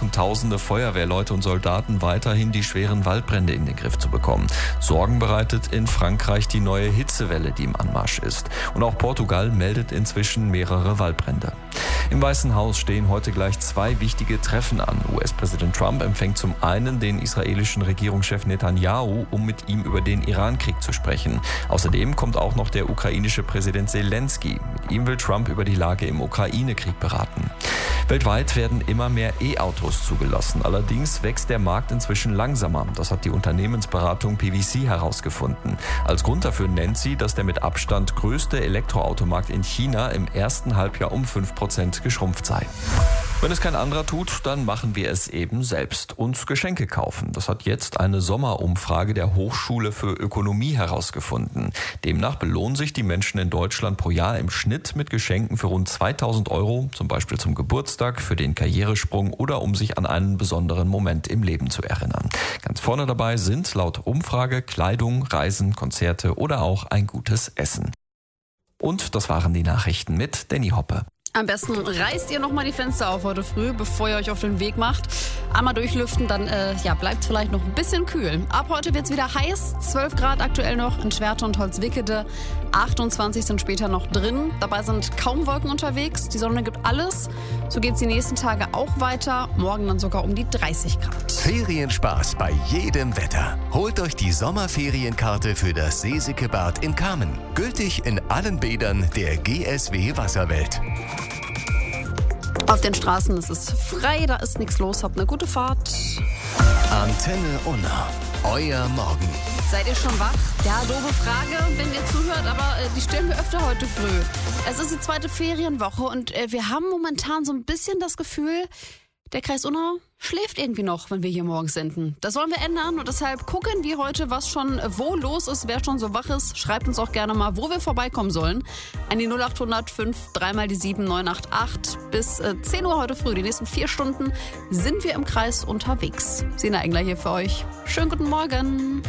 versuchen tausende Feuerwehrleute und Soldaten weiterhin die schweren Waldbrände in den Griff zu bekommen. Sorgen bereitet in Frankreich die neue Hitzewelle, die im Anmarsch ist. Und auch Portugal meldet inzwischen mehrere Waldbrände. Im Weißen Haus stehen heute gleich 2 wichtige Treffen an. US-Präsident Trump empfängt zum einen den israelischen Regierungschef Netanyahu, um mit ihm über den Irankrieg zu sprechen. Außerdem kommt auch noch der ukrainische Präsident Zelensky. Mit ihm will Trump über die Lage im Ukraine-Krieg beraten. Weltweit werden immer mehr E-Autos zugelassen. Allerdings wächst der Markt inzwischen langsamer. Das hat die Unternehmensberatung PwC herausgefunden. Als Grund dafür nennt sie, dass der mit Abstand größte Elektroautomarkt in China im ersten Halbjahr um 5% geschrumpft sei. Wenn es kein anderer tut, dann machen wir es eben selbst. Uns Geschenke kaufen. Das hat jetzt eine Sommerumfrage der Hochschule für Ökonomie herausgefunden. Demnach belohnen sich die Menschen in Deutschland pro Jahr im Schnitt mit Geschenken für rund 2.000 €, zum Beispiel zum Geburtstag, für den Karrieresprung oder um sich an einen besonderen Moment im Leben zu erinnern. Ganz vorne dabei sind laut Umfrage Kleidung, Reisen, Konzerte oder auch ein gutes Essen. Und das waren die Nachrichten mit Danny Hoppe. Am besten reißt ihr nochmal die Fenster auf heute früh, bevor ihr euch auf den Weg macht. Einmal durchlüften, dann bleibt es vielleicht noch ein bisschen kühl. Ab heute wird es wieder heiß, 12 Grad aktuell noch in Schwerte und Holzwickede, 28 sind später noch drin. Dabei sind kaum Wolken unterwegs, die Sonne gibt alles. So geht es die nächsten Tage auch weiter, morgen dann sogar um die 30 Grad. Ferienspaß bei jedem Wetter. Holt euch die Sommerferienkarte für das Seesikebad in Kamen. Gültig in allen Bädern der GSW Wasserwelt. Auf den Straßen ist es frei, da ist nichts los, habt eine gute Fahrt. Antenne Unna, euer Morgen. Seid ihr schon wach? Ja, doofe Frage, wenn ihr zuhört, aber die stellen wir öfter heute früh. Es ist die 2. Ferienwoche und wir haben momentan so ein bisschen das Gefühl, der Kreis Unna schläft irgendwie noch, wenn wir hier morgens senden. Das wollen wir ändern und deshalb gucken wir heute, was schon wo los ist, wer schon so wach ist. Schreibt uns auch gerne mal, wo wir vorbeikommen sollen. An die 0800 5 3 die 7 988. Bis 10 Uhr heute früh, die nächsten 4 Stunden, sind wir im Kreis unterwegs. Sina Engler hier für euch. Schönen guten Morgen.